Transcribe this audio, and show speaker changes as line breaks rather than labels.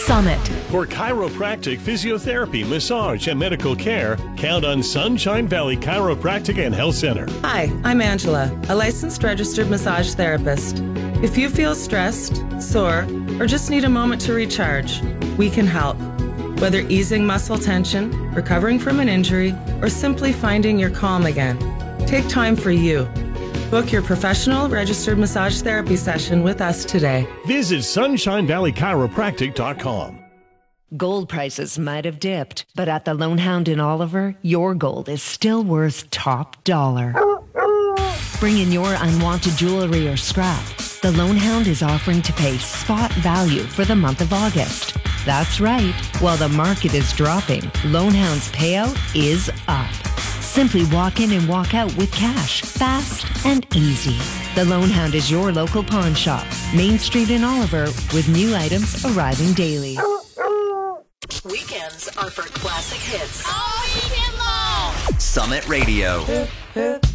Summit.
For chiropractic, physiotherapy, massage, and medical care, count on Sunshine Valley Chiropractic and Health Center.
Hi, I'm Angela, a licensed registered massage therapist. If you feel stressed, sore, or just need a moment to recharge, we can help. Whether easing muscle tension, recovering from an injury, or simply finding your calm again, take time for you. Book your professional registered massage therapy session with us today.
Visit sunshinevalleychiropractic.com.
Gold prices might have dipped, but at the Lone Hound in Oliver, your gold is still worth top dollar. Bring in your unwanted jewelry or scrap. The Lone Hound is offering to pay spot value for the month of August. That's right. While the market is dropping, Lone Hound's payout is up. Simply walk in and walk out with cash, fast and easy. The Lone Hound is your local pawn shop, Main Street in Oliver, with new items arriving daily.
Weekends are for classic hits.
All weekend long.
Summit Radio.